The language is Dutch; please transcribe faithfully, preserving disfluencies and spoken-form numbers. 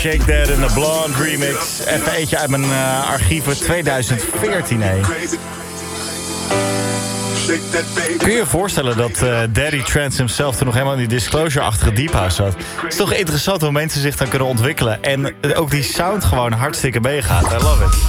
Shake That in de Blonde remix. Even eentje uit mijn uh, archieven twintig veertien, hé. Kun je je voorstellen dat uh, Daddy Trance himself toen nog helemaal in die Disclosure-achtige deep house zat? Het is toch interessant hoe mensen zich dan kunnen ontwikkelen. En ook die sound gewoon hartstikke meegaat. I love it.